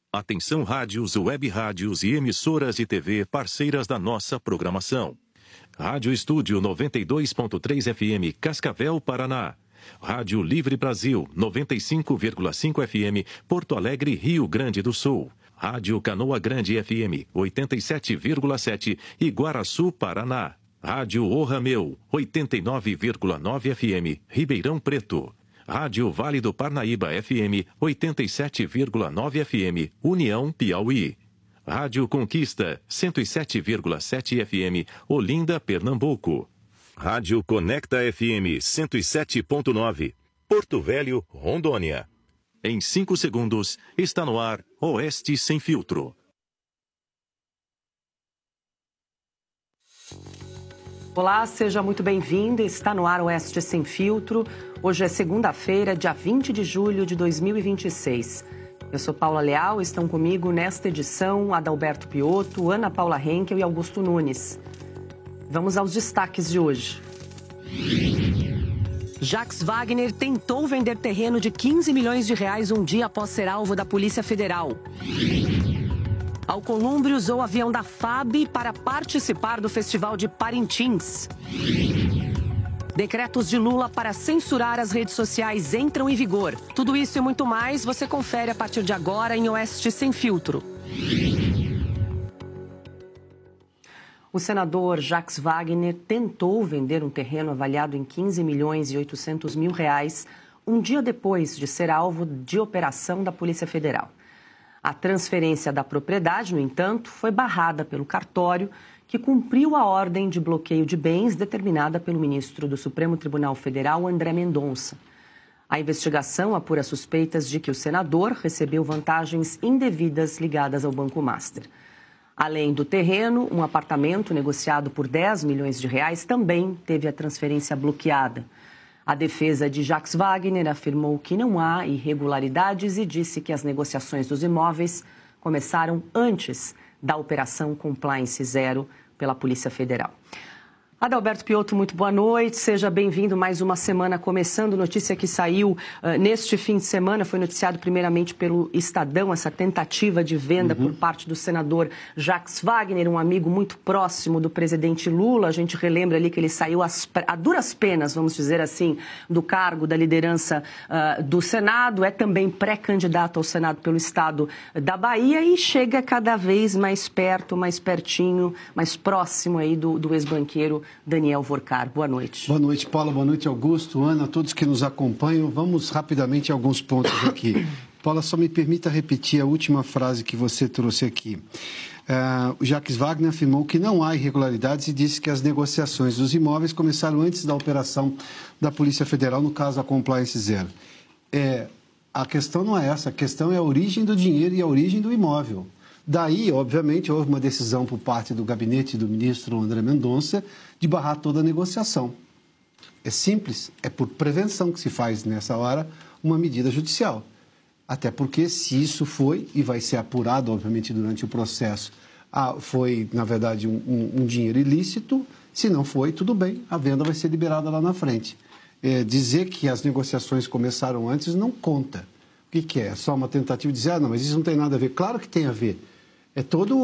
Atenção rádios, web rádios e emissoras de TV parceiras da nossa programação. Rádio Estúdio 92.3 FM, Cascavel, Paraná. Rádio Livre Brasil 95,5 FM, Porto Alegre, Rio Grande do Sul. Rádio Canoa Grande FM 87,7, Iguaraçu, Paraná. Rádio O Rameu 89,9 FM, Ribeirão Preto. Rádio Vale do Parnaíba FM 87,9 FM, União, Piauí. Rádio Conquista 107,7 FM, Olinda, Pernambuco. Rádio Conecta FM 107,9, Porto Velho, Rondônia. Em 5 segundos, está no ar Oeste Sem Filtro. Olá, seja muito bem-vindo. Está no ar Oeste Sem Filtro. Hoje é segunda-feira, dia 20 de julho de 2026. Eu sou Paula Leal, estão comigo nesta edição Adalberto Piotto, Ana Paula Henkel e Augusto Nunes. Vamos aos destaques de hoje. Jacques Wagner tentou vender terreno de 15 milhões de reais um dia após ser alvo da Polícia Federal. Alcolumbre usou o avião da FAB para participar do Festival de Parintins. Decretos de Lula para censurar as redes sociais entram em vigor. Tudo isso e muito mais você confere a partir de agora em Oeste Sem Filtro. O senador Jacques Wagner tentou vender um terreno avaliado em 15 milhões e 800 mil reais um dia depois de ser alvo de operação da Polícia Federal. A transferência da propriedade, no entanto, foi barrada pelo cartório, que cumpriu a ordem de bloqueio de bens determinada pelo ministro do Supremo Tribunal Federal, André Mendonça. A investigação apura suspeitas de que o senador recebeu vantagens indevidas ligadas ao Banco Master. Além do terreno, um apartamento negociado por 10 milhões de reais também teve a transferência bloqueada. A defesa de Jacques Wagner afirmou que não há irregularidades e disse que as negociações dos imóveis começaram antes da Operação Compliance Zero pela Polícia Federal. Adalberto Piotto, muito boa noite, seja bem-vindo. Mais uma semana começando, notícia que saiu neste fim de semana, foi noticiado primeiramente pelo Estadão, essa tentativa de venda por parte do senador Jacques Wagner, um amigo muito próximo do presidente Lula. A gente relembra ali que ele saiu a duras penas, vamos dizer assim, do cargo da liderança do Senado, é também pré-candidato ao Senado pelo estado da Bahia e chega cada vez mais perto, mais pertinho, mais próximo aí do ex-banqueiro Daniel Vorcar. Boa noite. Boa noite, Paula. Boa noite, Augusto, Ana, todos que nos acompanham. Vamos rapidamente a alguns pontos aqui. Paula, só me permita repetir a última frase que você trouxe aqui. O Jacques Wagner afirmou que não há irregularidades e disse que as negociações dos imóveis começaram antes da operação da Polícia Federal, no caso a Compliance Zero. A questão não é essa, a questão é a origem do dinheiro e a origem do imóvel. Daí, obviamente, houve uma decisão por parte do gabinete do ministro André Mendonça de barrar toda a negociação. É simples, é por prevenção que se faz nessa hora uma medida judicial. Até porque se isso foi, e vai ser apurado, obviamente, durante o processo, foi, na verdade, um dinheiro ilícito, se não foi, tudo bem, a venda vai ser liberada lá na frente. Dizer que as negociações começaram antes não conta. O que é? Só uma tentativa de dizer, não, mas isso não tem nada a ver. Claro que tem a ver. É todo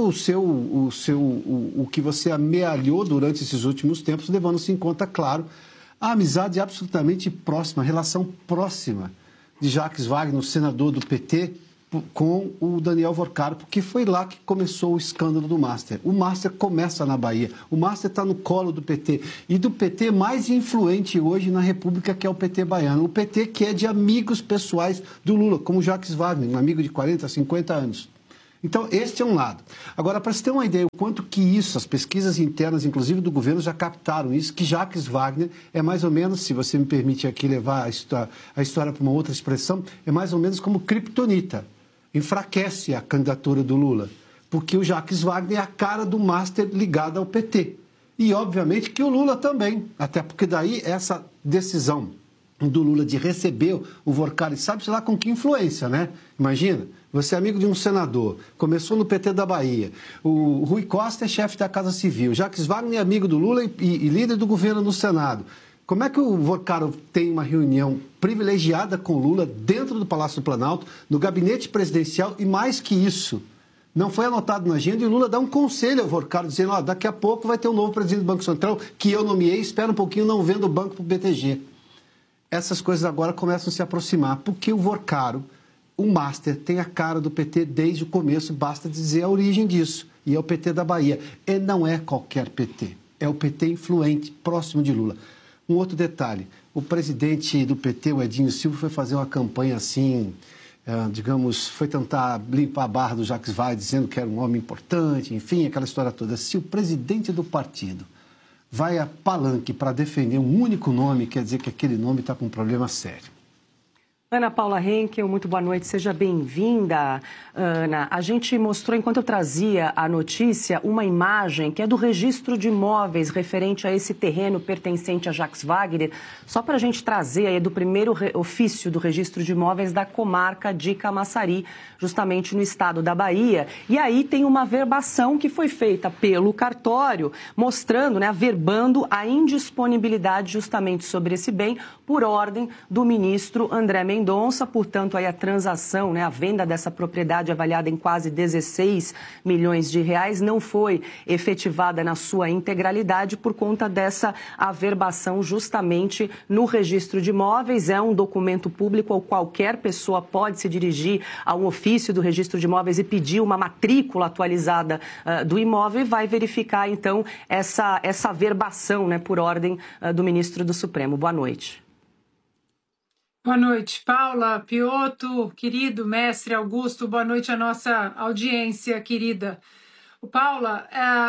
o que você amealhou durante esses últimos tempos, levando-se em conta, claro, a amizade absolutamente próxima, a relação próxima de Jacques Wagner, senador do PT, com o Daniel Vorcar, porque foi lá que começou o escândalo do Master. O Master começa na Bahia, o Master está no colo do PT, e do PT mais influente hoje na República, que é o PT baiano. O PT que é de amigos pessoais do Lula, como Jacques Wagner, um amigo de 40, 50 anos. Então, este é um lado. Agora, para você ter uma ideia, o quanto que isso, as pesquisas internas, inclusive do governo, já captaram isso, que Jacques Wagner é mais ou menos, se você me permite aqui levar a história para uma outra expressão, é mais ou menos como criptonita. Enfraquece a candidatura do Lula, porque o Jacques Wagner é a cara do Master ligado ao PT. E, obviamente, que o Lula também, até porque daí essa decisão do Lula de receber o Vorcar, e sabe-se lá com que influência, né? Imagina, você é amigo de um senador, começou no PT da Bahia, o Rui Costa é chefe da Casa Civil, Jacques Wagner é amigo do Lula e líder do governo no Senado. Como é que o Vorcaro tem uma reunião privilegiada com Lula dentro do Palácio do Planalto, no gabinete presidencial, e mais que isso, não foi anotado na agenda, e Lula dá um conselho ao Vorcaro, dizendo, daqui a pouco vai ter um novo presidente do Banco Central, que eu nomeei, espera um pouquinho, não vendo o banco para o BTG. Essas coisas agora começam a se aproximar, porque o Vorcaro, o Master, tem a cara do PT desde o começo, basta dizer a origem disso, e é o PT da Bahia. E não é qualquer PT, é o PT influente, próximo de Lula. Um outro detalhe, o presidente do PT, o Edinho Silva, foi fazer uma campanha assim, digamos, foi tentar limpar a barra do Jacques Wagner, dizendo que era um homem importante, enfim, aquela história toda. Se o presidente do partido vai a palanque para defender um único nome, quer dizer que aquele nome está com um problema sério. Ana Paula Henkel, muito boa noite, seja bem-vinda. Ana, a gente mostrou, enquanto eu trazia a notícia, uma imagem que é do registro de imóveis referente a esse terreno pertencente a Jacques Wagner, só para a gente trazer aí do primeiro ofício do registro de imóveis da comarca de Camaçari, justamente no estado da Bahia. E aí tem uma verbação que foi feita pelo cartório, mostrando, averbando a indisponibilidade justamente sobre esse bem por ordem do ministro André Mendonça, portanto, aí a transação, a venda dessa propriedade avaliada em quase 16 milhões de reais não foi efetivada na sua integralidade por conta dessa averbação justamente no registro de imóveis. É um documento público ao qual qualquer pessoa pode se dirigir a um ofício do registro de imóveis e pedir uma matrícula atualizada do imóvel e vai verificar, então, essa averbação, por ordem do ministro do Supremo. Boa noite. Boa noite, Paula, Piotto, querido mestre Augusto, boa noite à nossa audiência querida. Paula,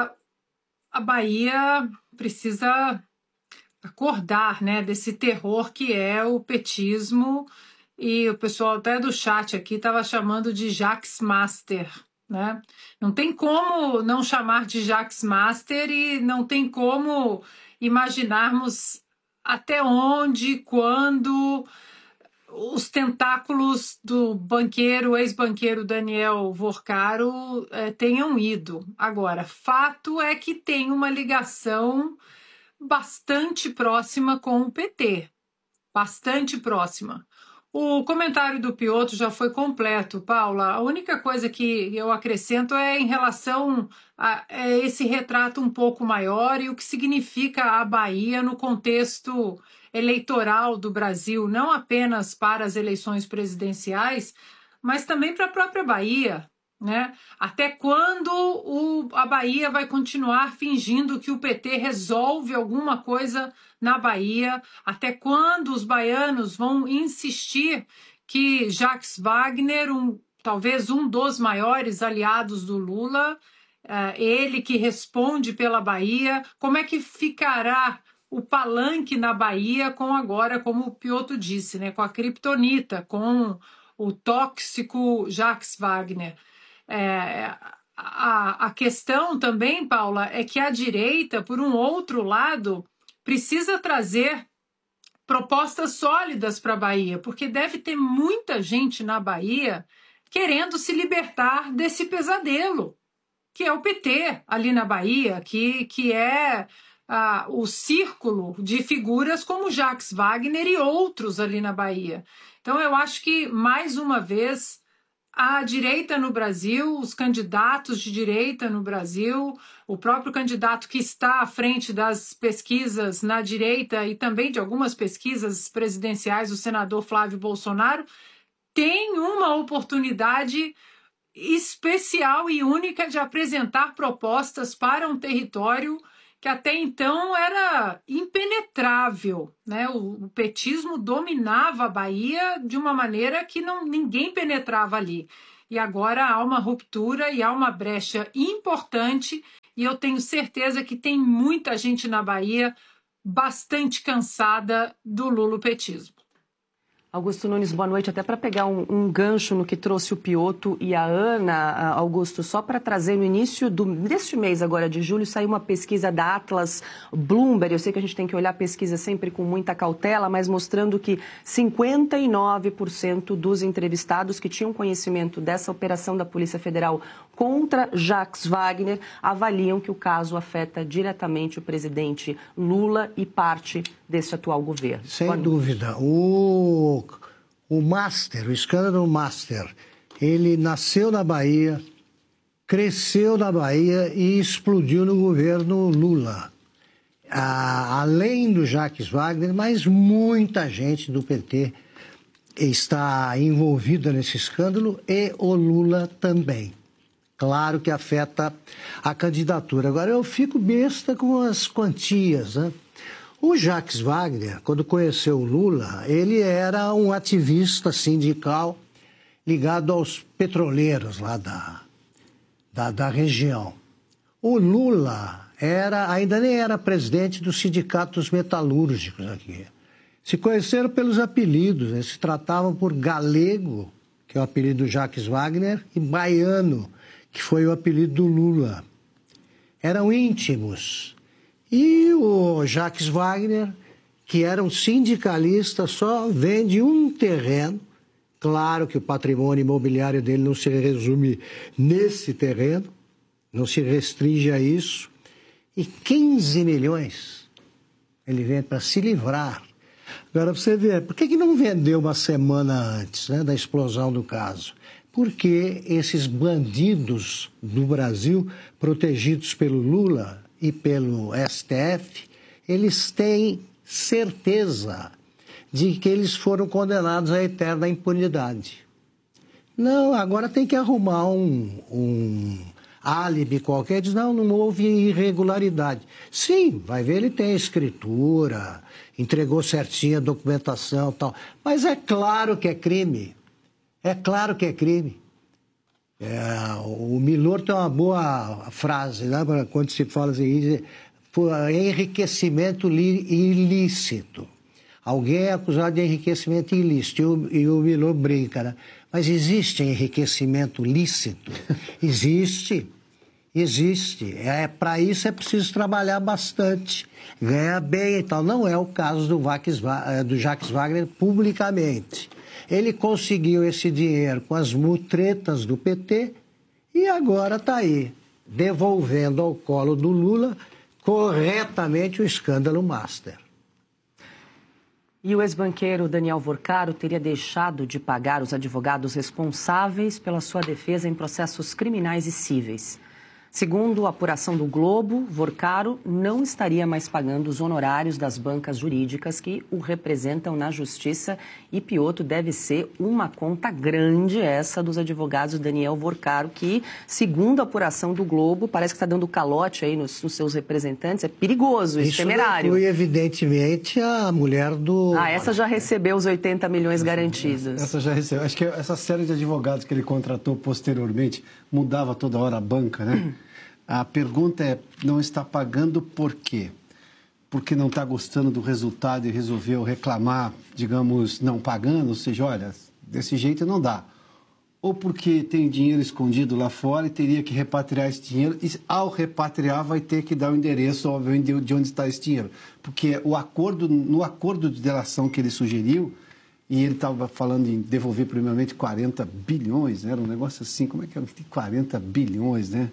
a Bahia precisa acordar, desse terror que é o petismo, e o pessoal até do chat aqui estava chamando de Jacques Master, Não tem como não chamar de Jacques Master e não tem como imaginarmos até onde, quando os tentáculos do ex-banqueiro Daniel Vorcaro tenham ido. Agora, fato é que tem uma ligação bastante próxima com o PT, bastante próxima. O comentário do Piotto já foi completo, Paula. A única coisa que eu acrescento é em relação a esse retrato um pouco maior e o que significa a Bahia no contexto eleitoral do Brasil, não apenas para as eleições presidenciais, mas também para a própria Bahia. Até quando a Bahia vai continuar fingindo que o PT resolve alguma coisa na Bahia? Até quando os baianos vão insistir que Jacques Wagner, talvez um dos maiores aliados do Lula, ele que responde pela Bahia, como é que ficará o palanque na Bahia agora, como o Piotto disse, com a criptonita, com o tóxico Jacques Wagner? A questão também, Paula, é que a direita, por um outro lado, precisa trazer propostas sólidas para a Bahia, porque deve ter muita gente na Bahia querendo se libertar desse pesadelo, que é o PT ali na Bahia, que é o círculo de figuras como Jacques Wagner e outros ali na Bahia. Então, eu acho que, mais uma vez, a direita no Brasil, os candidatos de direita no Brasil, o próprio candidato que está à frente das pesquisas na direita e também de algumas pesquisas presidenciais, o senador Flávio Bolsonaro, tem uma oportunidade especial e única de apresentar propostas para um território que até então era impenetrável, O petismo dominava a Bahia de uma maneira que ninguém penetrava ali. E agora há uma ruptura e há uma brecha importante, e eu tenho certeza que tem muita gente na Bahia bastante cansada do lulopetismo. Augusto Nunes, boa noite. Até para pegar um gancho no que trouxe o Piotto e a Ana, Augusto, só para trazer no início deste mês agora de julho, saiu uma pesquisa da Atlas Bloomberg. Eu sei que a gente tem que olhar a pesquisa sempre com muita cautela, mas mostrando que 59% dos entrevistados que tinham conhecimento dessa operação da Polícia Federal contra Jacques Wagner avaliam que o caso afeta diretamente o presidente Lula e parte deste atual governo. Sem dúvida. O escândalo Master, ele nasceu na Bahia, cresceu na Bahia e explodiu no governo Lula. Além do Jacques Wagner, mas muita gente do PT está envolvida nesse escândalo e o Lula também. Claro que afeta a candidatura. Agora, eu fico besta com as quantias, né? O Jacques Wagner, quando conheceu o Lula, ele era um ativista sindical ligado aos petroleiros lá da região. O Lula ainda nem era presidente dos sindicatos metalúrgicos aqui. Se conheceram pelos apelidos, eles se tratavam por Galego, que é o apelido do Jacques Wagner, e Baiano, que foi o apelido do Lula. Eram íntimos. E o Jacques Wagner, que era um sindicalista, só vende um terreno. Claro que o patrimônio imobiliário dele não se resume nesse terreno, não se restringe a isso. E 15 milhões ele vende para se livrar. Agora, você vê, por que não vendeu uma semana antes, né, da explosão do caso? Porque esses bandidos do Brasil, protegidos pelo Lula e pelo STF, eles têm certeza de que eles foram condenados à eterna impunidade. Não, agora tem que arrumar um álibi qualquer, diz, não houve irregularidade. Sim, vai ver, ele tem escritura, entregou certinho a documentação e tal, mas é claro que é crime. É claro que é crime. O Milor tem uma boa frase, né, quando se fala assim, enriquecimento ilícito. Alguém é acusado de enriquecimento ilícito e o Milor brinca, né? Mas existe enriquecimento lícito? Existe. Para isso é preciso trabalhar bastante, ganhar bem e tal. Não é o caso do Jacques Wagner publicamente. Ele conseguiu esse dinheiro com as mutretas do PT e agora está aí, devolvendo ao colo do Lula corretamente o escândalo Master. E o ex-banqueiro Daniel Vorcaro teria deixado de pagar os advogados responsáveis pela sua defesa em processos criminais e cíveis. Segundo a apuração do Globo, Vorcaro não estaria mais pagando os honorários das bancas jurídicas que o representam na justiça e, Piotto, deve ser uma conta grande essa dos advogados Daniel Vorcaro, que, segundo a apuração do Globo, parece que está dando calote aí nos seus representantes. É perigoso, isso temerário. Isso inclui, evidentemente, a mulher do... essa já recebeu os 80 milhões garantidos. Essa já recebeu. Acho que essa série de advogados que ele contratou posteriormente mudava toda hora a banca, né? A pergunta é, não está pagando por quê? Porque não está gostando do resultado e resolveu reclamar, digamos, não pagando? Ou seja, olha, desse jeito não dá. Ou porque tem dinheiro escondido lá fora e teria que repatriar esse dinheiro, e ao repatriar vai ter que dar o endereço, obviamente, de onde está esse dinheiro. Porque no acordo de delação que ele sugeriu, e ele estava falando em devolver primeiramente 40 bilhões, né? Era um negócio assim, como é que é? 40 bilhões, né?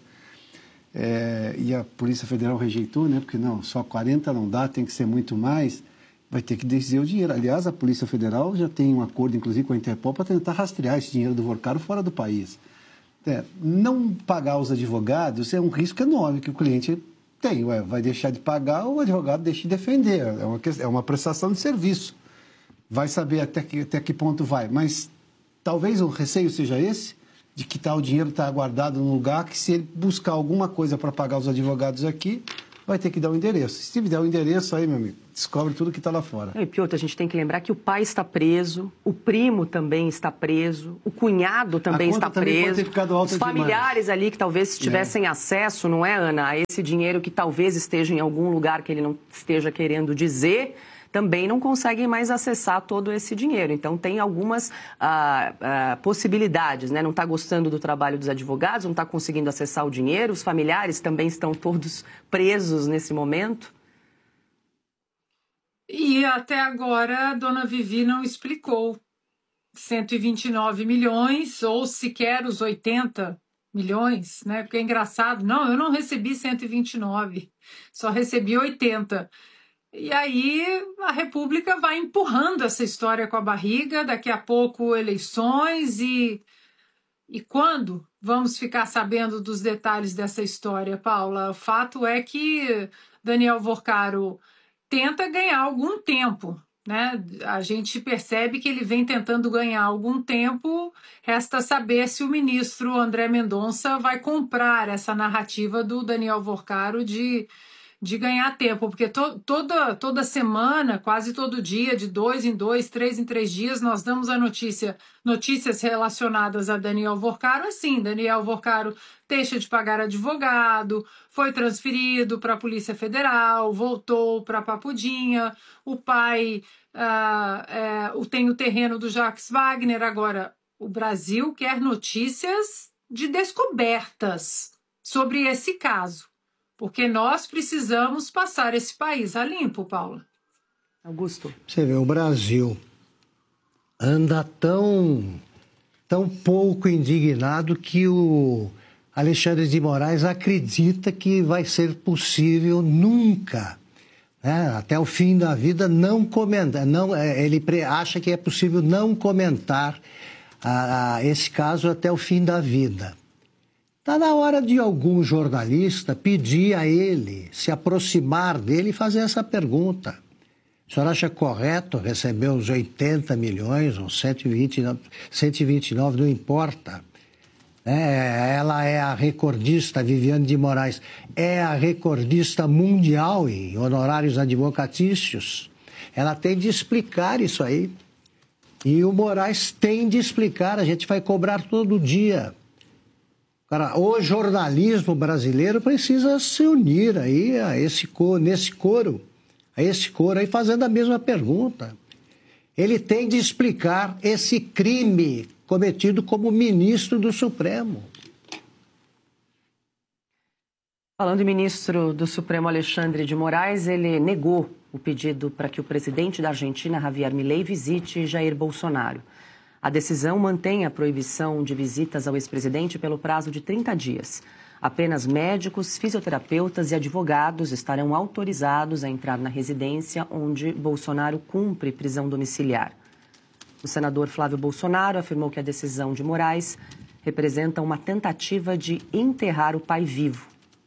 E a Polícia Federal rejeitou, né? Porque não, só 40 não dá, tem que ser muito mais, vai ter que dizer o dinheiro. Aliás, a Polícia Federal já tem um acordo, inclusive, com a Interpol para tentar rastrear esse dinheiro do Vorcaro fora do país. Não pagar os advogados é um risco enorme que o cliente tem. Vai deixar de pagar ou o advogado deixa de defender. É uma prestação de serviço. Vai saber até que ponto vai. Mas talvez o receio seja esse, de que o dinheiro está guardado num lugar que, se ele buscar alguma coisa para pagar os advogados aqui, vai ter que dar o endereço. Se der o endereço, aí, meu amigo, descobre tudo que está lá fora. E, Piotto, a gente tem que lembrar que o pai está preso, o primo também está preso, o cunhado também está preso, os familiares ali que talvez tivessem acesso, não é, Ana, a esse dinheiro que talvez esteja em algum lugar que ele não esteja querendo dizer, também não conseguem mais acessar todo esse dinheiro. Então, tem algumas possibilidades, né? Não está gostando do trabalho dos advogados, não está conseguindo acessar o dinheiro, os familiares também estão todos presos nesse momento. E até agora a dona Vivi não explicou 129 milhões ou sequer os 80 milhões, né? Porque é engraçado. Não, eu não recebi 129, só recebi 80. E aí a República vai empurrando essa história com a barriga, daqui a pouco eleições e quando vamos ficar sabendo dos detalhes dessa história, Paula? O fato é que Daniel Vorcaro tenta ganhar algum tempo, né? A gente percebe que ele vem tentando ganhar algum tempo, resta saber se o ministro André Mendonça vai comprar essa narrativa do Daniel Vorcaro de ganhar tempo, porque toda semana, quase todo dia, de 2 em 2, 3 em 3 dias, nós damos notícias relacionadas a Daniel Vorcaro, assim, Daniel Vorcaro deixa de pagar advogado, foi transferido para a Polícia Federal, voltou para Papudinha, o pai tem o terreno do Jacques Wagner. Agora, o Brasil quer notícias de descobertas sobre esse caso, porque nós precisamos passar esse país a limpo, Paula. Augusto. Você vê, o Brasil anda tão pouco indignado que o Alexandre de Moraes acredita que vai ser possível nunca, né, até o fim da vida, não comentar. Ele acha que é possível não comentar esse caso até o fim da vida. Está na hora de algum jornalista pedir a ele, se aproximar dele e fazer essa pergunta. O senhor acha correto receber os 80 milhões ou 129, não importa. Ela é a recordista, Viviane de Moraes, é a recordista mundial em honorários advocatícios. Ela tem de explicar isso aí. E o Moraes tem de explicar, a gente vai cobrar todo dia. Cara, o jornalismo brasileiro precisa se unir aí nesse coro aí fazendo a mesma pergunta. Ele tem de explicar esse crime cometido como ministro do Supremo. Falando em ministro do Supremo Alexandre de Moraes, ele negou o pedido para que o presidente da Argentina, Javier Milei, visite Jair Bolsonaro. A decisão mantém a proibição de visitas ao ex-presidente pelo prazo de 30 dias. Apenas médicos, fisioterapeutas e advogados estarão autorizados a entrar na residência onde Bolsonaro cumpre prisão domiciliar. O senador Flávio Bolsonaro afirmou que a decisão de Moraes representa uma tentativa de enterrar o pai vivo.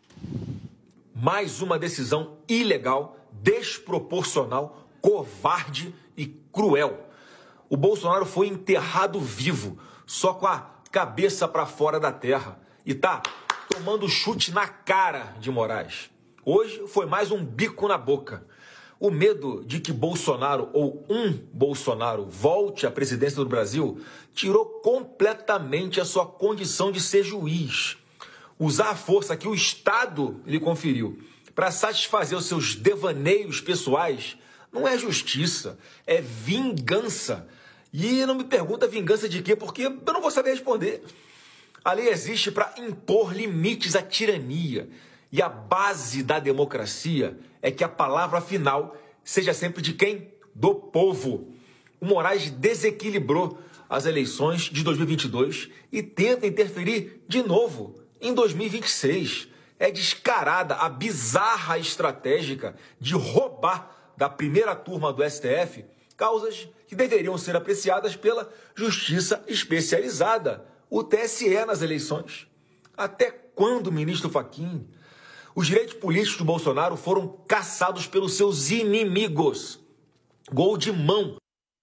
Mais uma decisão ilegal, desproporcional, covarde e cruel. O Bolsonaro foi enterrado vivo, só com a cabeça para fora da terra. E tá tomando chute na cara de Moraes. Hoje foi mais um bico na boca. O medo de que Bolsonaro ou um Bolsonaro volte à presidência do Brasil tirou completamente a sua condição de ser juiz. Usar a força que o Estado lhe conferiu para satisfazer os seus devaneios pessoais não é justiça, é vingança. E não me pergunta vingança de quê, porque eu não vou saber responder. A lei existe para impor limites à tirania. E a base da democracia é que a palavra final seja sempre de quem? Do povo. O Moraes desequilibrou as eleições de 2022 e tenta interferir de novo em 2026. É descarada a bizarra estratégia de roubar da primeira turma do STF causas que deveriam ser apreciadas pela Justiça Especializada, o TSE, nas eleições. Até quando, ministro Fachin? Os direitos políticos do Bolsonaro foram caçados pelos seus inimigos. Gol de mão.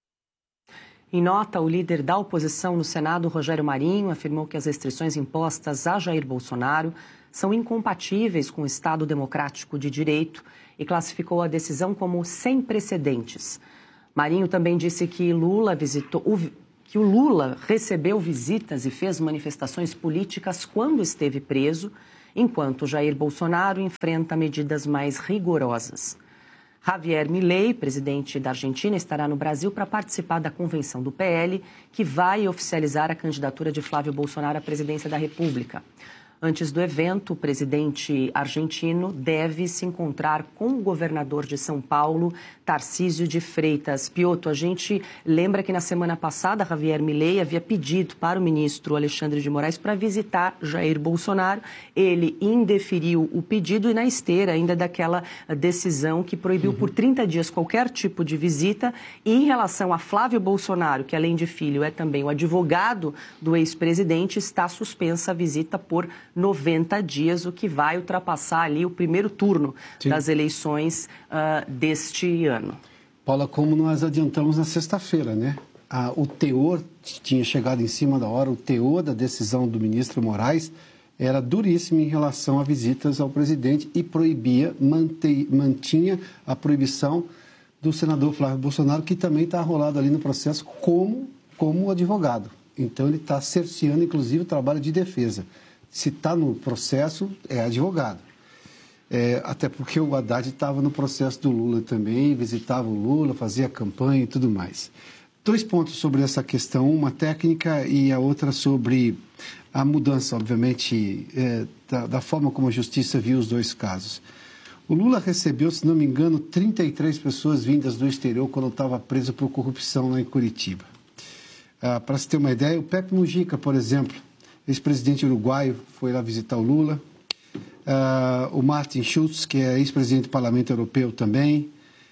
Em nota, o líder da oposição no Senado, Rogério Marinho, afirmou que as restrições impostas a Jair Bolsonaro são incompatíveis com o Estado democrático de direito e classificou a decisão como sem precedentes. Marinho também disse que o Lula recebeu visitas e fez manifestações políticas quando esteve preso, enquanto Jair Bolsonaro enfrenta medidas mais rigorosas. Javier Milei, presidente da Argentina, estará no Brasil para participar da convenção do PL, que vai oficializar a candidatura de Flávio Bolsonaro à presidência da República. Antes do evento, o presidente argentino deve se encontrar com o governador de São Paulo, Tarcísio de Freitas. Piotr, a gente lembra que na semana passada, Javier Milei havia pedido para o ministro Alexandre de Moraes para visitar Jair Bolsonaro. Ele indeferiu o pedido e na esteira ainda daquela decisão que proibiu por 30 dias qualquer tipo de visita. E em relação a Flávio Bolsonaro, que além de filho é também o advogado do ex-presidente, está suspensa a visita por 90 dias, o que vai ultrapassar ali o primeiro turno das eleições deste ano. Paula, como nós adiantamos na sexta-feira, né? O teor tinha chegado em cima da hora, o teor da decisão do ministro Moraes era duríssimo em relação a visitas ao presidente e mantinha a proibição do senador Flávio Bolsonaro, que também está arrolado ali no processo como advogado. Então, ele está cerceando, inclusive, o trabalho de defesa. Se está no processo, é advogado. Até porque o Haddad estava no processo do Lula também, visitava o Lula, fazia campanha e tudo mais. 2 pontos sobre essa questão, uma técnica e a outra sobre a mudança, obviamente, da forma como a Justiça viu os 2 casos. O Lula recebeu, se não me engano, 33 pessoas vindas do exterior quando estava preso por corrupção lá em Curitiba. Para se ter uma ideia, o Pepe Mujica, por exemplo, ex-presidente uruguaio, foi lá visitar o Lula. O Martin Schulz, que é ex-presidente do Parlamento Europeu também.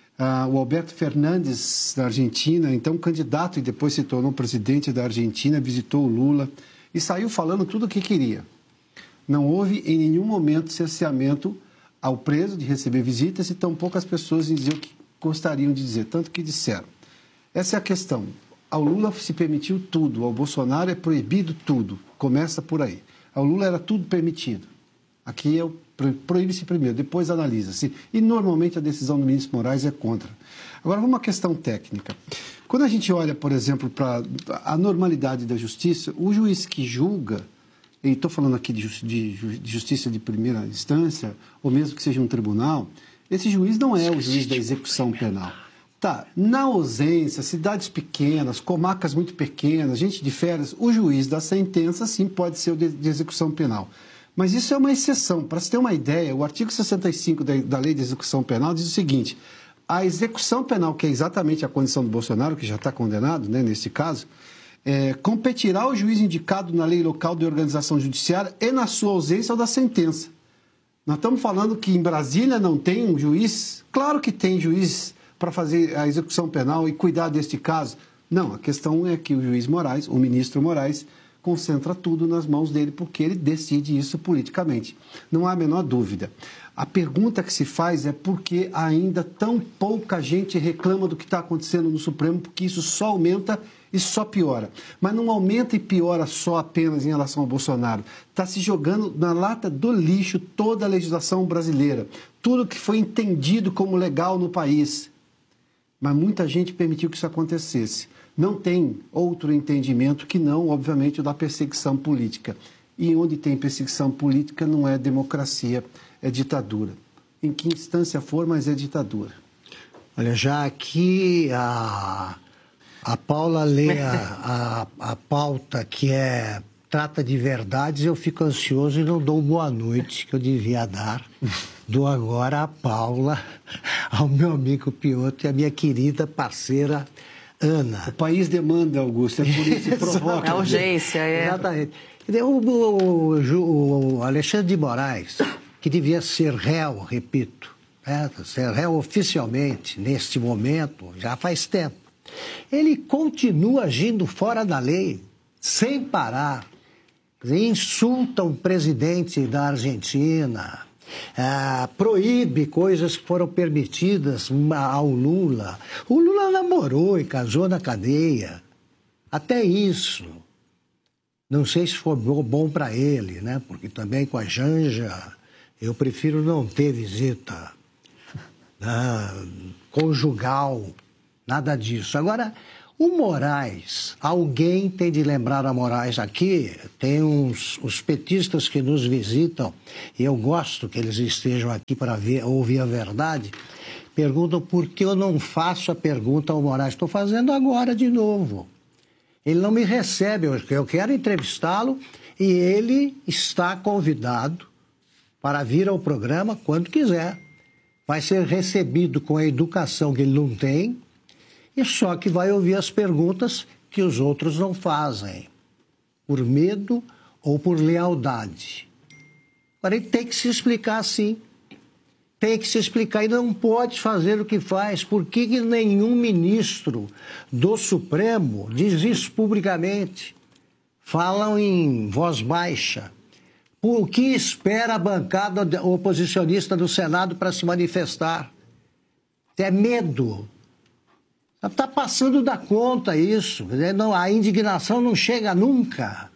O Alberto Fernandes, da Argentina, então candidato e depois se tornou presidente da Argentina, visitou o Lula e saiu falando tudo o que queria. Não houve em nenhum momento cerceamento ao preso de receber visitas e tão poucas pessoas diziam o que gostariam de dizer, tanto que disseram. Essa é a questão. Ao Lula se permitiu tudo, ao Bolsonaro é proibido tudo. Começa por aí. Ao Lula era tudo permitido. Aqui proíbe-se primeiro, depois analisa-se. E normalmente a decisão do ministro Moraes é contra. Agora, uma questão técnica. Quando a gente olha, por exemplo, para a normalidade da justiça, o juiz que julga, e estou falando aqui de justiça de primeira instância, ou mesmo que seja um tribunal, esse juiz não é o juiz da execução penal. Tá, na ausência, cidades pequenas, comarcas muito pequenas, gente de férias, o juiz da sentença, sim, pode ser o de execução penal. Mas isso é uma exceção. Para se ter uma ideia, o artigo 65 da Lei de Execução Penal diz o seguinte: a execução penal, que é exatamente a condição do Bolsonaro, que já está condenado, né, nesse caso, competirá ao juiz indicado na lei local de organização judiciária e na sua ausência ou da sentença. Nós estamos falando que em Brasília não tem um juiz? Claro que tem juiz para fazer a execução penal e cuidar deste caso. Não, a questão é que o juiz Moraes, o ministro Moraes, concentra tudo nas mãos dele porque ele decide isso politicamente. Não há a menor dúvida. A pergunta que se faz é por que ainda tão pouca gente reclama do que está acontecendo no Supremo, porque isso só aumenta e só piora. Mas não aumenta e piora só apenas em relação ao Bolsonaro. Está se jogando na lata do lixo toda a legislação brasileira, tudo que foi entendido como legal no país. Mas muita gente permitiu que isso acontecesse. Não tem outro entendimento que não, obviamente, o da perseguição política. E onde tem perseguição política não é democracia, é ditadura. Em que instância for, mas é ditadura. Olha, já aqui a Paula lê a pauta que trata de verdades, eu fico ansioso e não dou boa noite, que eu devia dar. Dou agora a Paula, ao meu amigo Piotr e a minha querida parceira Ana. O país demanda, Augusto, é por isso que provoca. É urgência, Exatamente. O Alexandre de Moraes, que devia ser réu, repito, ser réu oficialmente, neste momento, já faz tempo, ele continua agindo fora da lei, sem parar. Insulta o presidente da Argentina, proíbe coisas que foram permitidas ao Lula. O Lula namorou e casou na cadeia. Até isso. Não sei se foi bom para ele, né? Porque também com a Janja eu prefiro não ter visita conjugal, nada disso. Agora, o Moraes, alguém tem de lembrar a Moraes aqui, tem os petistas que nos visitam, e eu gosto que eles estejam aqui para ouvir a verdade, perguntam por que eu não faço a pergunta ao Moraes. Estou fazendo agora de novo. Ele não me recebe hoje, eu quero entrevistá-lo e ele está convidado para vir ao programa quando quiser. Vai ser recebido com a educação que ele não tem e só que vai ouvir as perguntas que os outros não fazem, por medo ou por lealdade. Agora, ele tem que se explicar sim. Tem que se explicar e não pode fazer o que faz. Por que nenhum ministro do Supremo diz isso publicamente? Falam em voz baixa. O que espera a bancada oposicionista do Senado para se manifestar? É medo. Está passando da conta isso. A indignação não chega nunca.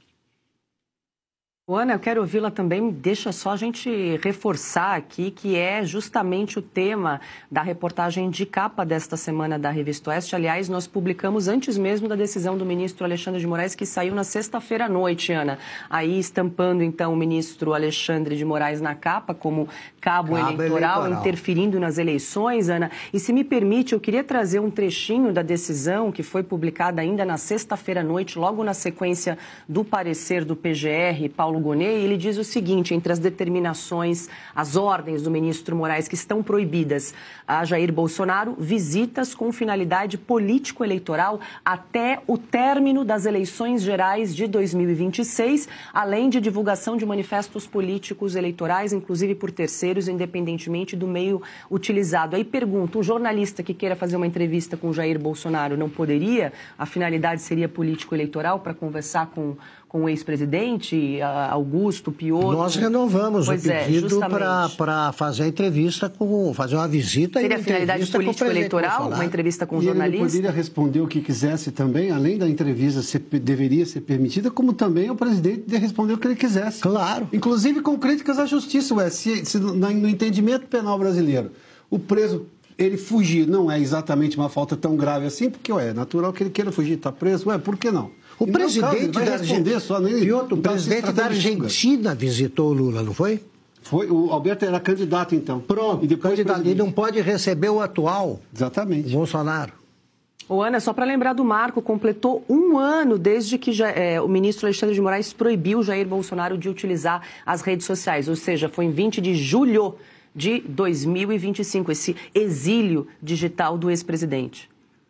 Ana, eu quero ouvi-la também, deixa só a gente reforçar aqui que é justamente o tema da reportagem de capa desta semana da Revista Oeste. Aliás, nós publicamos antes mesmo da decisão do ministro Alexandre de Moraes, que saiu na sexta-feira à noite, Ana. Aí estampando, então, o ministro Alexandre de Moraes na capa como cabo eleitoral, interferindo nas eleições, Ana. E se me permite, eu queria trazer um trechinho da decisão que foi publicada ainda na sexta-feira à noite, logo na sequência do parecer do PGR, Paulo Gonet, ele diz o seguinte, entre as determinações, as ordens do ministro Moraes que estão proibidas a Jair Bolsonaro, visitas com finalidade político-eleitoral até o término das eleições gerais de 2026, além de divulgação de manifestos políticos eleitorais, inclusive por terceiros, independentemente do meio utilizado. Aí pergunto, um jornalista que queira fazer uma entrevista com Jair Bolsonaro não poderia? A finalidade seria político-eleitoral para conversar com o ex-presidente, Augusto, Piotr? Nós renovamos o pedido para fazer a entrevista, fazer uma visita. Seria a finalidade político-eleitoral? Uma entrevista com o jornalista? Ele poderia responder o que quisesse também, além da entrevista deveria ser permitida, como também o presidente de responder o que ele quisesse. Claro. Inclusive com críticas à justiça, se no entendimento penal brasileiro, o preso, ele fugir não é exatamente uma falta tão grave assim, porque é natural que ele queira fugir, está preso, por que não? O presidente da Argentina visitou o Lula, não foi? Foi, o Alberto era candidato então. Pronto, e depois candidato, e não pode receber o atual. Exatamente. Bolsonaro. Ô, Ana, só para lembrar do marco, completou 1 ano desde que o ministro Alexandre de Moraes proibiu Jair Bolsonaro de utilizar as redes sociais, ou seja, foi em 20 de julho de 2025, esse exílio digital do ex-presidente.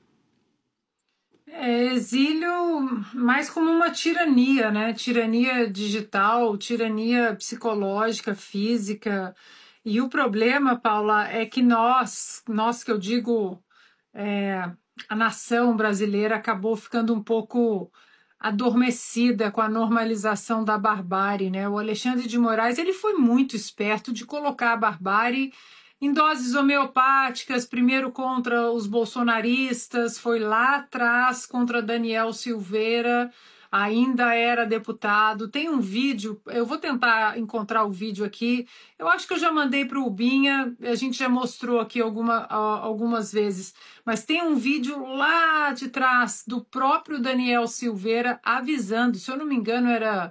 Exílio mais como uma tirania, né? Tirania digital, tirania psicológica, física. E o problema, Paula, é que nós que eu digo, a nação brasileira acabou ficando um pouco adormecida com a normalização da barbárie, né? O Alexandre de Moraes, ele foi muito esperto de colocar a barbárie em doses homeopáticas, primeiro contra os bolsonaristas, foi lá atrás contra Daniel Silveira, ainda era deputado. Tem um vídeo, eu vou tentar encontrar o vídeo aqui, eu acho que eu já mandei para o Ubinha, a gente já mostrou aqui algumas vezes, mas tem um vídeo lá de trás do próprio Daniel Silveira avisando, se eu não me engano era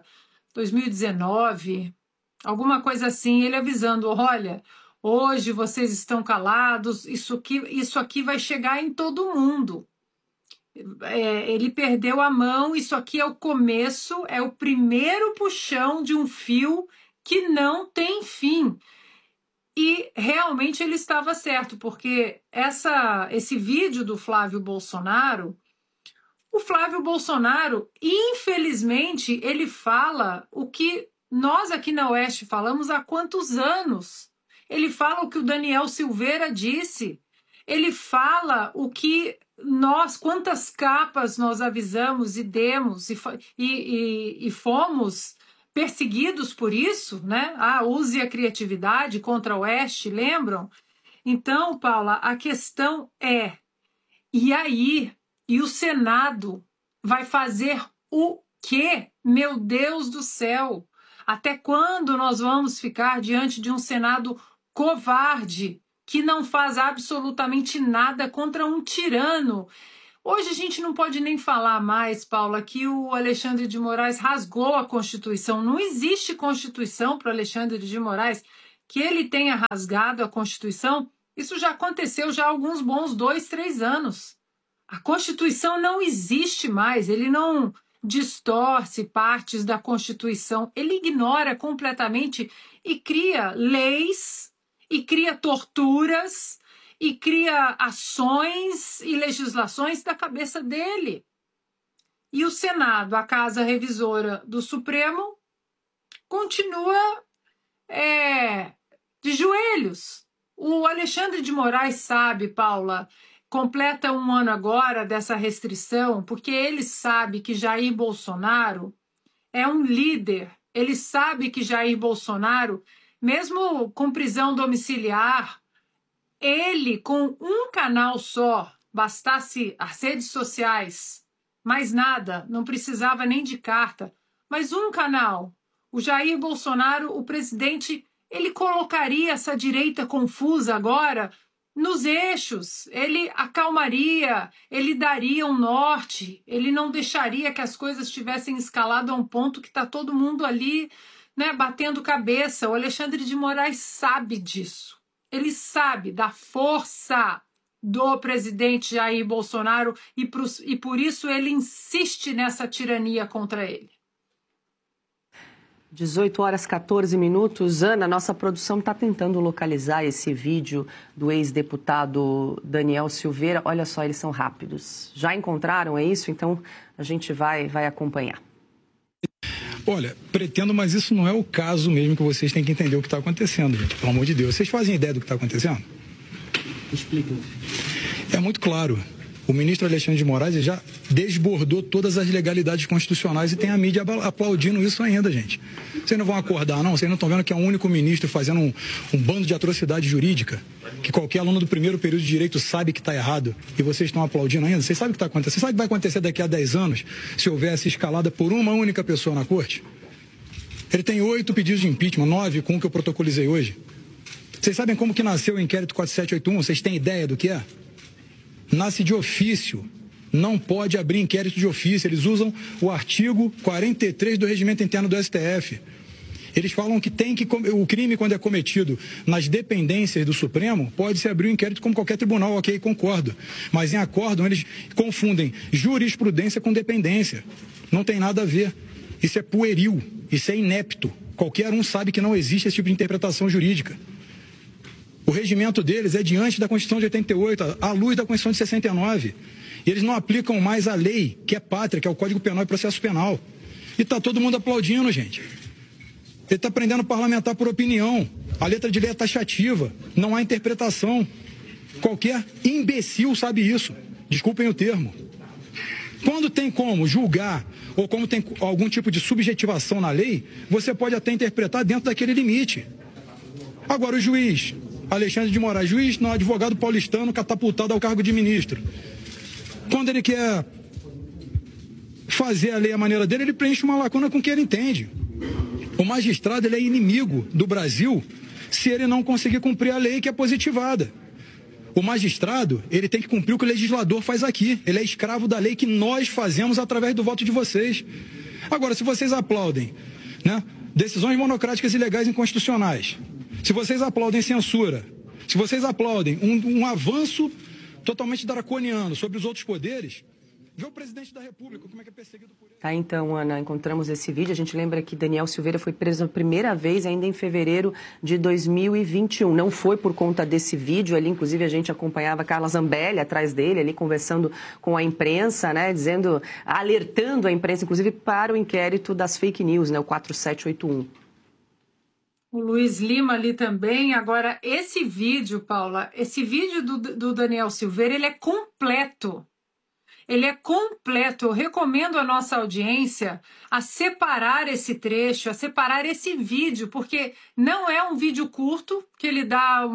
2019, alguma coisa assim, ele avisando, olha, hoje vocês estão calados, isso aqui vai chegar em todo mundo. Ele perdeu a mão, isso aqui é o começo, é o primeiro puxão de um fio que não tem fim. E realmente ele estava certo, porque esse vídeo do Flávio Bolsonaro, o Flávio Bolsonaro, infelizmente, ele fala o que nós aqui na Oeste falamos há quantos anos? Ele fala o que o Daniel Silveira disse. Ele fala o que quantas capas nós avisamos e demos e fomos perseguidos por isso, né? Use a criatividade contra o Oeste, lembram? Então, Paula, a questão é, e aí? E o Senado vai fazer o quê? Meu Deus do céu! Até quando nós vamos ficar diante de um Senado covarde, que não faz absolutamente nada contra um tirano? Hoje a gente não pode nem falar mais, Paula, que o Alexandre de Moraes rasgou a Constituição. Não existe Constituição para o Alexandre de Moraes. Que ele tenha rasgado a Constituição, isso já aconteceu já há alguns bons 2, 3 anos. A Constituição não existe mais, ele não distorce partes da Constituição, ele ignora completamente e cria leis, e cria torturas, e cria ações e legislações da cabeça dele. E o Senado, a Casa Revisora do Supremo, continua de joelhos. O Alexandre de Moraes sabe, Paula, completa um ano agora dessa restrição, porque ele sabe que Jair Bolsonaro é um líder. Ele sabe que Jair Bolsonaro, mesmo com prisão domiciliar, ele, com um canal só, bastasse as redes sociais, mais nada, não precisava nem de carta, mas um canal. O Jair Bolsonaro, o presidente, ele colocaria essa direita confusa agora nos eixos, ele acalmaria, ele daria um norte, ele não deixaria que as coisas tivessem escalado a um ponto que está todo mundo ali, né, batendo cabeça. O Alexandre de Moraes sabe disso. Ele sabe da força do presidente Jair Bolsonaro e por isso ele insiste nessa tirania contra ele. 18h14. Ana, nossa produção está tentando localizar esse vídeo do ex-deputado Daniel Silveira. Olha só, eles são rápidos. Já encontraram, é isso? Então a gente vai acompanhar. Olha, pretendo, mas isso não é o caso mesmo, que vocês têm que entender o que está acontecendo, gente. Pelo amor de Deus. Vocês fazem ideia do que está acontecendo? Explica. É muito claro. O ministro Alexandre de Moraes já desbordou todas as legalidades constitucionais e tem a mídia aplaudindo isso ainda, gente. Vocês não vão acordar, não? Vocês não estão vendo que é um único ministro fazendo um bando de atrocidade jurídica? Que qualquer aluno do primeiro período de direito sabe que está errado e vocês estão aplaudindo ainda? Vocês sabem o que está acontecendo? Vocês sabem o que vai acontecer daqui a 10 anos se houvesse escalada por uma única pessoa na corte? Ele tem 8 pedidos de impeachment, 9 com o que eu protocolizei hoje. Vocês sabem como que nasceu o inquérito 4781? Vocês têm ideia do que é? Nasce de ofício, não pode abrir inquérito de ofício. Eles usam o artigo 43 do Regimento Interno do STF. Eles falam que o crime, quando é cometido nas dependências do Supremo, pode-se abrir um inquérito como qualquer tribunal, ok, concordo. Mas em acórdão eles confundem jurisprudência com dependência. Não tem nada a ver. Isso é pueril, isso é inepto. Qualquer um sabe que não existe esse tipo de interpretação jurídica. O regimento deles é diante da Constituição de 88, à luz da Constituição de 69. E eles não aplicam mais a lei, que é pátria, que é o Código Penal e Processo Penal. E está todo mundo aplaudindo, gente. Ele está prendendo parlamentar por opinião. A letra de lei é taxativa, não há interpretação. Qualquer imbecil sabe isso. Desculpem o termo. Quando tem como julgar, ou como tem algum tipo de subjetivação na lei, você pode até interpretar dentro daquele limite. Agora o juiz Alexandre de Moraes, juiz, não, advogado paulistano catapultado ao cargo de ministro. Quando ele quer fazer a lei à maneira dele, ele preenche uma lacuna com o que ele entende. O magistrado, ele é inimigo do Brasil se ele não conseguir cumprir a lei que é positivada. O magistrado, ele tem que cumprir o que o legislador faz aqui. Ele é escravo da lei que nós fazemos através do voto de vocês. Agora, se vocês aplaudem, né, decisões monocráticas e ilegais inconstitucionais, se vocês aplaudem censura, se vocês aplaudem um avanço totalmente draconiano sobre os outros poderes, vê o presidente da República como é que é perseguido por ele. Tá, então, Ana, encontramos esse vídeo. A gente lembra que Daniel Silveira foi preso a primeira vez ainda em fevereiro de 2021. Não foi por conta desse vídeo ali, inclusive a gente acompanhava a Carla Zambelli atrás dele, ali conversando com a imprensa, né, alertando a imprensa, inclusive, para o inquérito das fake news, né, o 4781. O Luiz Lima ali também. Agora, esse vídeo, Paula, esse vídeo do Daniel Silveira, ele é completo. Ele é completo. Eu recomendo à nossa audiência a separar esse trecho, a separar esse vídeo, porque não é um vídeo curto, que ele dá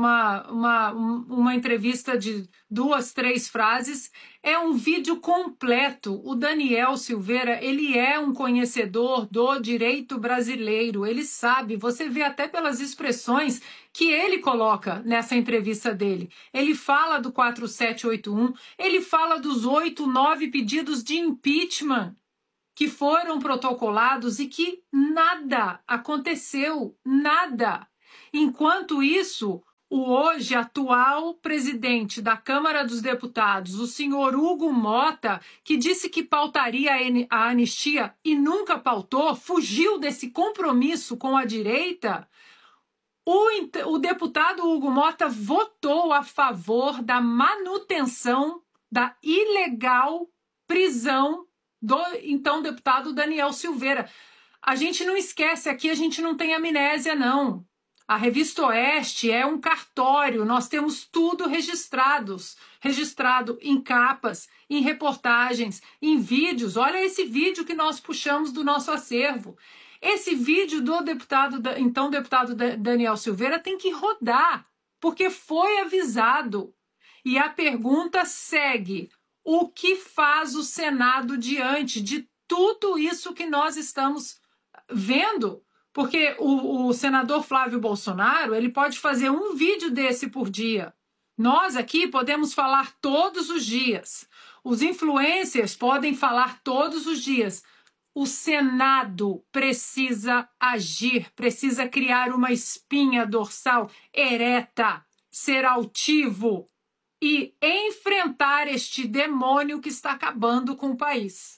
uma entrevista de 2, 3 frases. É um vídeo completo. O Daniel Silveira, ele é um conhecedor do direito brasileiro. Ele sabe, você vê até pelas expressões que ele coloca nessa entrevista dele. Ele fala do 4781, ele fala dos 8, 9 pedidos de impeachment que foram protocolados e que nada aconteceu, nada. Enquanto isso, o hoje atual presidente da Câmara dos Deputados, o senhor Hugo Mota, que disse que pautaria a anistia e nunca pautou, fugiu desse compromisso com a direita, o deputado Hugo Mota votou a favor da manutenção da ilegal prisão do então deputado Daniel Silveira. A gente não esquece aqui, a gente não tem amnésia, não. A Revista Oeste é um cartório, nós temos tudo registrado em capas, em reportagens, em vídeos. Olha esse vídeo que nós puxamos do nosso acervo. Esse vídeo do deputado Daniel Silveira tem que rodar, porque foi avisado. E a pergunta segue: o que faz o Senado diante de tudo isso que nós estamos vendo? Porque o senador Flávio Bolsonaro, ele pode fazer um vídeo desse por dia. Nós aqui podemos falar todos os dias. Os influencers podem falar todos os dias. O Senado precisa agir, precisa criar uma espinha dorsal ereta, ser altivo e enfrentar este demônio que está acabando com o país.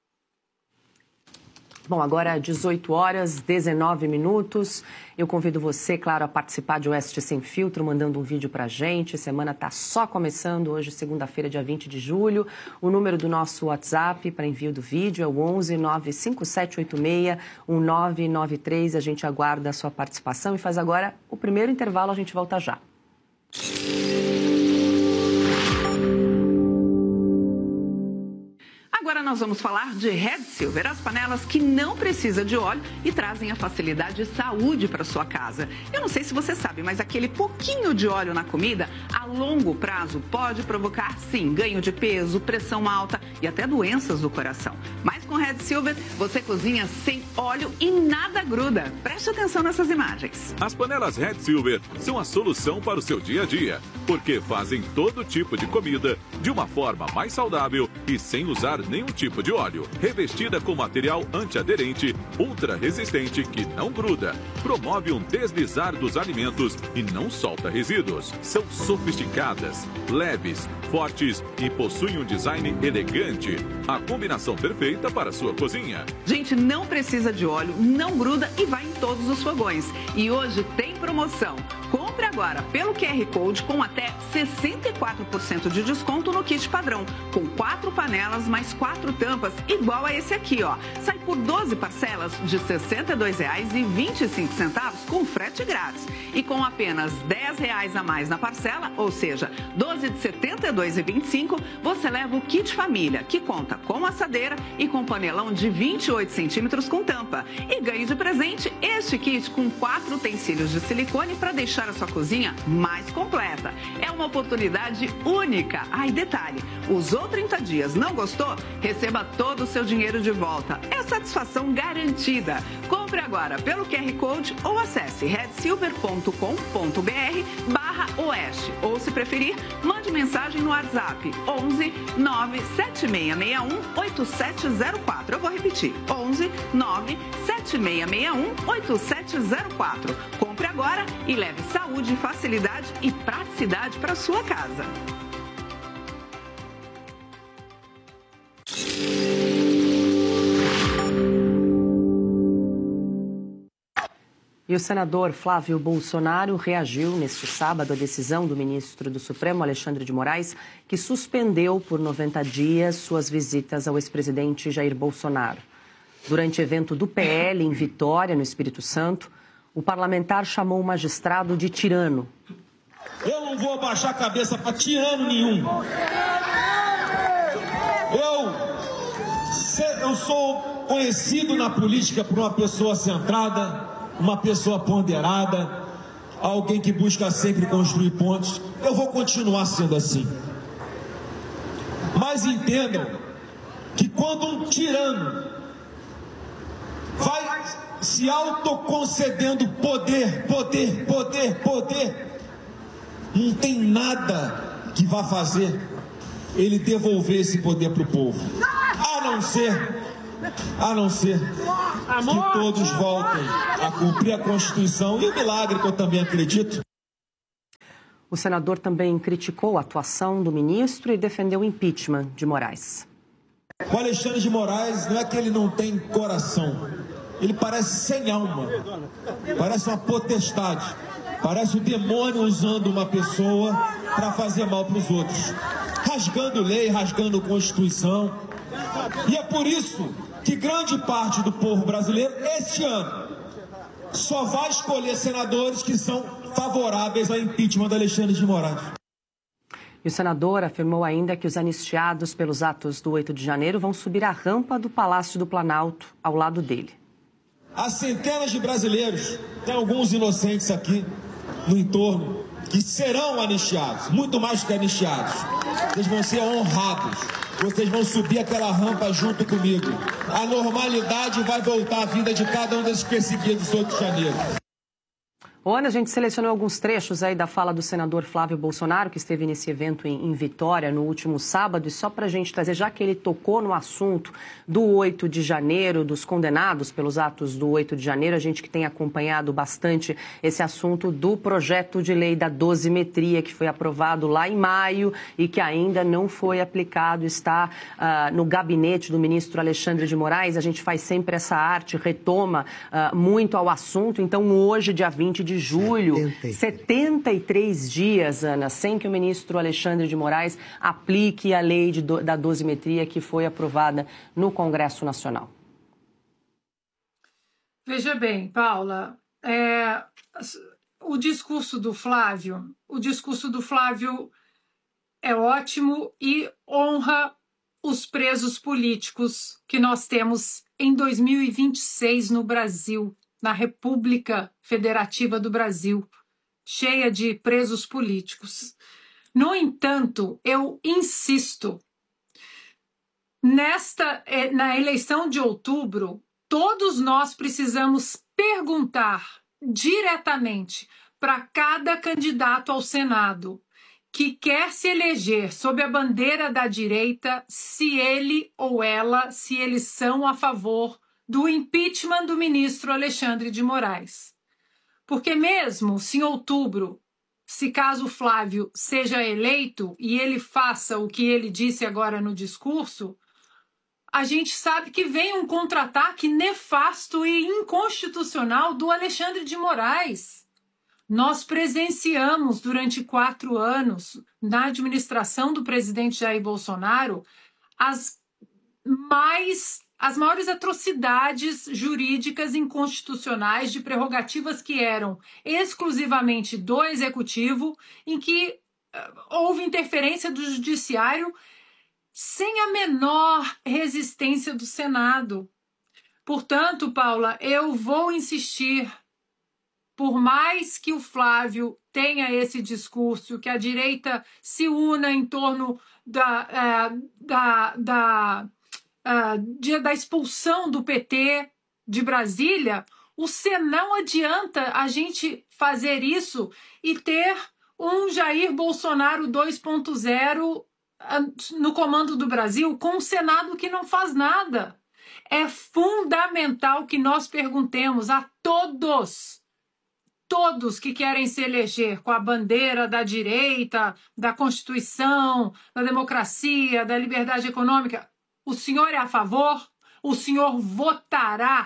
Bom, agora 18h19. Eu convido você, claro, a participar de Oeste Sem Filtro, mandando um vídeo pra gente. A semana está só começando, hoje, segunda-feira, dia 20 de julho. O número do nosso WhatsApp para envio do vídeo é o 11 95786 1993. A gente aguarda a sua participação e faz agora o primeiro intervalo. A gente volta já. Agora nós vamos falar de Red Silver, as panelas que não precisam de óleo e trazem a facilidade e saúde para sua casa. Eu não sei se você sabe, mas aquele pouquinho de óleo na comida, a longo prazo, pode provocar, sim, ganho de peso, pressão alta e até doenças do coração. Mas com Red Silver, você cozinha sem óleo e nada gruda. Preste atenção nessas imagens. As panelas Red Silver são a solução para o seu dia a dia, porque fazem todo tipo de comida de uma forma mais saudável e sem usar nenhum tipo de óleo. Revestida com material antiaderente, ultra resistente que não gruda, promove um deslizar dos alimentos e não solta resíduos. São sofisticadas, leves, fortes e possuem um design elegante. A combinação perfeita para a sua cozinha. Gente, não precisa de óleo, não gruda e vai em todos os fogões. E hoje tem promoção. Compre agora pelo QR Code com até 64% de desconto no kit padrão, com 4 panelas mais 4 tampas, igual a esse aqui, ó. Sai por 12 parcelas de R$ 62,25 com frete grátis. E com apenas R$ 10 a mais na parcela, ou seja, 12 de R$ 72,25, você leva o kit família, que conta com assadeira e com panelão de 28 centímetros com tampa. E ganhe de presente este kit com 4 utensílios de silicone para deixar a sua cozinha mais completa. É uma oportunidade única. Ah, e detalhe, usou 30 dias, não gostou? Receba todo o seu dinheiro de volta. É satisfação garantida. Compre agora pelo QR Code ou acesse redsilver.com.br/oeste. Ou, se preferir, mande mensagem no WhatsApp 11 97661 8704. Eu vou repetir, 11 97661 8704. Compre agora e leve saúde, facilidade e praticidade para sua casa. E o senador Flávio Bolsonaro reagiu neste sábado à decisão do ministro do Supremo, Alexandre de Moraes, que suspendeu por 90 dias suas visitas ao ex-presidente Jair Bolsonaro. Durante evento do PL em Vitória, no Espírito Santo, o parlamentar chamou o magistrado de tirano. Eu não vou abaixar a cabeça para tirano nenhum. Eu sou conhecido na política por uma pessoa centrada, uma pessoa ponderada, alguém que busca sempre construir pontos. Eu vou continuar sendo assim. Mas entendam que quando um tirano vai se autoconcedendo poder, não tem nada que vá fazer ele devolver esse poder para o povo. A não ser que todos voltem a cumprir a Constituição e o milagre que eu também acredito. O senador também criticou a atuação do ministro e defendeu o impeachment de Moraes. O Alexandre de Moraes não é que ele não tem coração, ele parece sem alma, parece uma potestade, parece o demônio usando uma pessoa para fazer mal para os outros, rasgando lei, rasgando Constituição. E é por isso que grande parte do povo brasileiro, este ano, só vai escolher senadores que são favoráveis ao impeachment do Alexandre de Moraes. E o senador afirmou ainda que os anistiados pelos atos do 8 de janeiro vão subir a rampa do Palácio do Planalto ao lado dele. Há centenas de brasileiros, tem alguns inocentes aqui no entorno, que serão anistiados, muito mais que anistiados. Eles vão ser honrados, vocês vão subir aquela rampa junto comigo. A normalidade vai voltar à vida de cada um desses perseguidos do 8 de janeiro. Ana, a gente selecionou alguns trechos aí da fala do senador Flávio Bolsonaro, que esteve nesse evento em Vitória no último sábado. E só para a gente trazer, já que ele tocou no assunto do 8 de janeiro, dos condenados pelos atos do 8 de janeiro, a gente que tem acompanhado bastante esse assunto do projeto de lei da dosimetria, que foi aprovado lá em maio e que ainda não foi aplicado, está no gabinete do ministro Alexandre de Moraes. A gente faz sempre essa arte, retoma muito ao assunto. Então, hoje, dia 20 de julho, 73 dias, Ana, sem que o ministro Alexandre de Moraes aplique a lei da dosimetria que foi aprovada no Congresso Nacional. Veja bem, Paula, o discurso do Flávio é ótimo e honra os presos políticos que nós temos em 2026 no Brasil, na República Federativa do Brasil, cheia de presos políticos. No entanto, eu insisto, na eleição de outubro, todos nós precisamos perguntar diretamente para cada candidato ao Senado que quer se eleger sob a bandeira da direita, se ele ou ela, se eles são a favor do impeachment do ministro Alexandre de Moraes. Porque mesmo se em outubro, se caso Flávio seja eleito e ele faça o que ele disse agora no discurso, a gente sabe que vem um contra-ataque nefasto e inconstitucional do Alexandre de Moraes. Nós presenciamos durante 4 anos, na administração do presidente Jair Bolsonaro, as maiores atrocidades jurídicas inconstitucionais de prerrogativas que eram exclusivamente do Executivo, em que houve interferência do Judiciário sem a menor resistência do Senado. Portanto, Paula, eu vou insistir, por mais que o Flávio tenha esse discurso, que a direita se una em torno da expulsão do PT de Brasília, não adianta a gente fazer isso e ter um Jair Bolsonaro 2.0 no comando do Brasil com um Senado que não faz nada. É fundamental que nós perguntemos a todos que querem se eleger com a bandeira da direita, da Constituição, da democracia, da liberdade econômica, o senhor é a favor? O senhor votará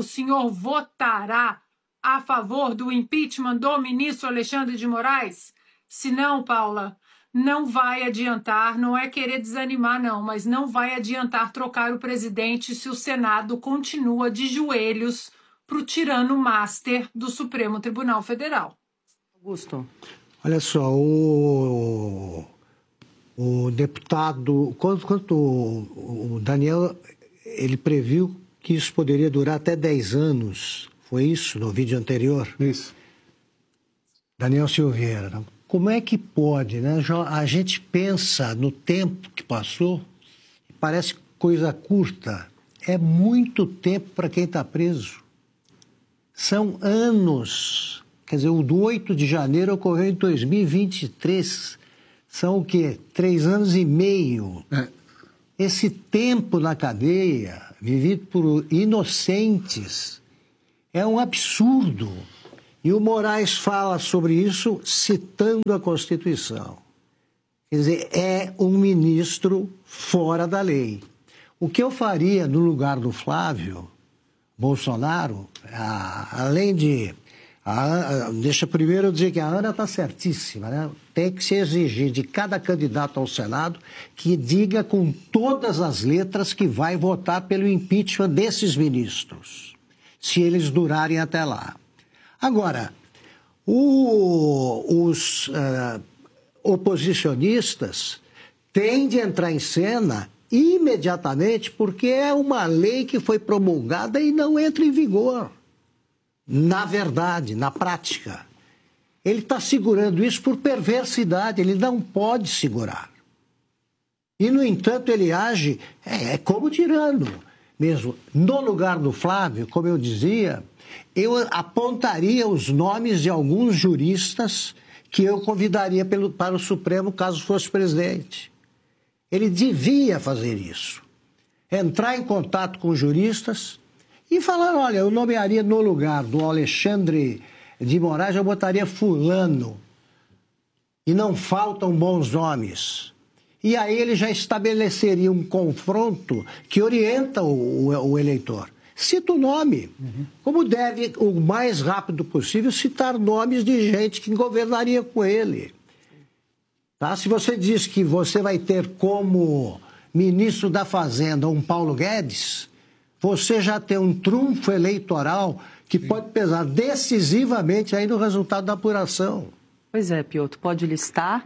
a favor do impeachment do ministro Alexandre de Moraes? Se não, Paula, não vai adiantar, não é querer desanimar não, mas não vai adiantar trocar o presidente se o Senado continua de joelhos para o tirano master do Supremo Tribunal Federal. Augusto. Olha só, o deputado, quanto o Daniel, ele previu que isso poderia durar até 10 anos. Foi isso no vídeo anterior? Isso. Daniel Silveira. Como é que pode, né? A gente pensa no tempo que passou, parece coisa curta. É muito tempo para quem está preso. São anos. Quer dizer, o do 8 de janeiro ocorreu em 2023. São o quê? 3 anos e meio. Esse tempo na cadeia, vivido por inocentes, é um absurdo. E o Moraes fala sobre isso citando a Constituição. Quer dizer, é um ministro fora da lei. O que eu faria no lugar do Flávio Bolsonaro, além de... deixa primeiro eu dizer que a Ana está certíssima, né? Tem que se exigir de cada candidato ao Senado que diga com todas as letras que vai votar pelo impeachment desses ministros, se eles durarem até lá. Agora, os oposicionistas têm de entrar em cena imediatamente porque é uma lei que foi promulgada e não entra em vigor. Na verdade, na prática. Ele está segurando isso por perversidade, ele não pode segurar. E, no entanto, ele age como tirano mesmo. No lugar do Flávio, como eu dizia, eu apontaria os nomes de alguns juristas que eu convidaria para o Supremo caso fosse presidente. Ele devia fazer isso. Entrar em contato com juristas e falar, olha, eu nomearia no lugar do Alexandre de Moraes, eu botaria fulano. E não faltam bons nomes. E aí ele já estabeleceria um confronto que orienta o eleitor. Cita o nome, como deve, o mais rápido possível, citar nomes de gente que governaria com ele. Tá? Se você diz que você vai ter como ministro da Fazenda um Paulo Guedes, você já tem um trunfo eleitoral que pode pesar decisivamente aí no resultado da apuração. Pois é, Piotr, pode listar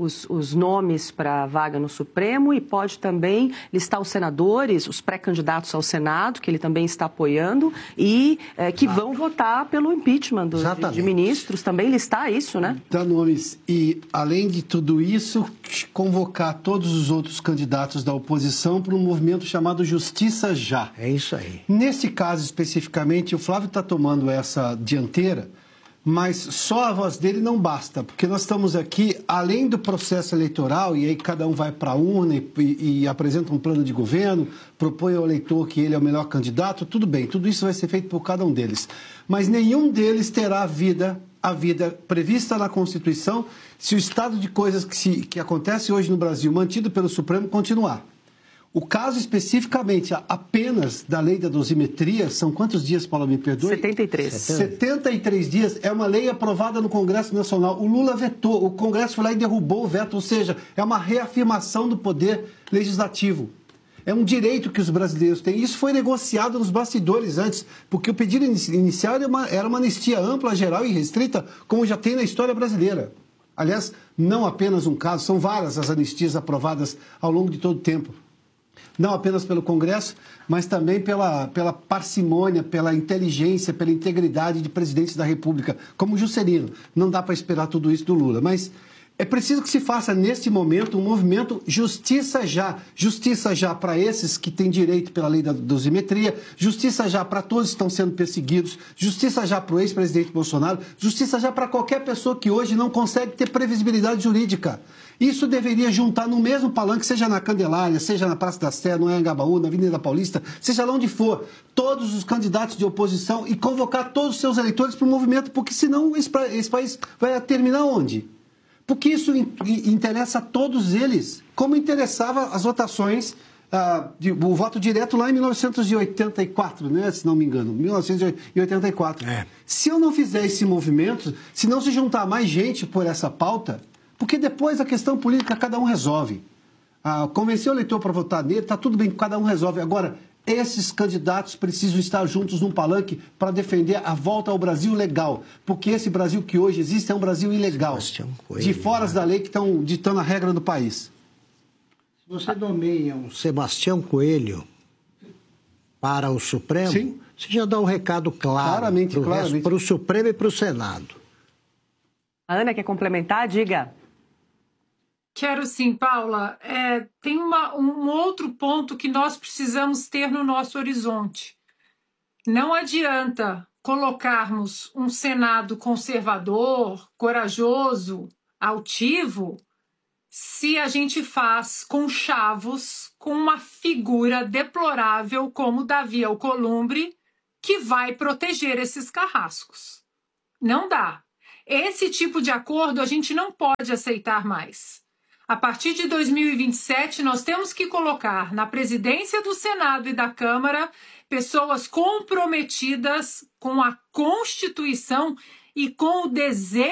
os nomes para a vaga no Supremo e pode também listar os senadores, os pré-candidatos ao Senado, que ele também está apoiando, e que vão votar pelo impeachment de ministros, também listar isso, né? Dá nomes. E, além de tudo isso, convocar todos os outros candidatos da oposição para um movimento chamado Justiça Já. É isso aí. Nesse caso, especificamente, o Flávio está tomando essa dianteira, mas só a voz dele não basta, porque nós estamos aqui, além do processo eleitoral, e aí cada um vai para a urna e apresenta um plano de governo, propõe ao eleitor que ele é o melhor candidato, tudo bem, tudo isso vai ser feito por cada um deles. Mas nenhum deles terá a vida prevista na Constituição se o estado de coisas que acontece hoje no Brasil, mantido pelo Supremo, continuar. O caso especificamente apenas da lei da dosimetria, são quantos dias, Paula, me perdoe? 73. 73 dias, é uma lei aprovada no Congresso Nacional. O Lula vetou, o Congresso foi lá e derrubou o veto, ou seja, é uma reafirmação do poder legislativo. É um direito que os brasileiros têm. Isso foi negociado nos bastidores antes, porque o pedido inicial era uma anistia ampla, geral e restrita, como já tem na história brasileira. Aliás, não apenas um caso, são várias as anistias aprovadas ao longo de todo o tempo. Não apenas pelo Congresso, mas também pela parcimônia, pela inteligência, pela integridade de presidentes da República, como Juscelino. Não dá para esperar tudo isso do Lula, mas é preciso que se faça, neste momento, um movimento Justiça Já. Justiça Já para esses que têm direito pela lei da dosimetria, justiça já para todos que estão sendo perseguidos, justiça já para o ex-presidente Bolsonaro, justiça já para qualquer pessoa que hoje não consegue ter previsibilidade jurídica. Isso deveria juntar no mesmo palanque, seja na Candelária, seja na Praça da Sé, no Anhangabaú, na Avenida Paulista, seja lá onde for, todos os candidatos de oposição e convocar todos os seus eleitores para o movimento, porque senão esse país vai terminar onde? Porque isso interessa a todos eles, como interessava as votações, o voto direto lá em 1984, né, se não me engano, 1984. Se eu não fizer esse movimento, se não se juntar mais gente por essa pauta, porque depois a questão política cada um resolve. Convencer o eleitor para votar nele, está tudo bem, cada um resolve. Agora, esses candidatos precisam estar juntos num palanque para defender a volta ao Brasil legal. Porque esse Brasil que hoje existe é um Brasil ilegal. De fora da lei que estão ditando a regra do país. Se você nomeia um Sebastião Coelho para o Supremo, sim, você já dá um recado claro para o Supremo e para o Senado. A Ana quer complementar? Diga. Quero sim, Paula. Tem um outro ponto que nós precisamos ter no nosso horizonte. Não adianta colocarmos um Senado conservador, corajoso, altivo, se a gente faz conchavos com uma figura deplorável como Davi Alcolumbre, que vai proteger esses carrascos. Não dá. Esse tipo de acordo a gente não pode aceitar mais. A partir de 2027, nós temos que colocar na presidência do Senado e da Câmara pessoas comprometidas com a Constituição e com o desejo